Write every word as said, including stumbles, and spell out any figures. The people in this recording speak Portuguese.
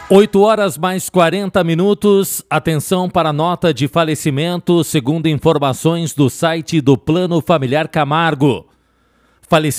oito horas mais quarenta minutos. Atenção para a nota de falecimento, segundo informações do site do Plano Familiar Camargo. Falecimento